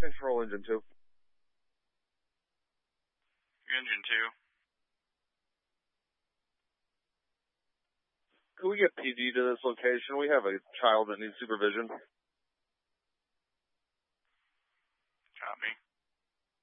Control engine 2. Engine 2. Can we get PD to this location? We have a child that needs supervision. Copy.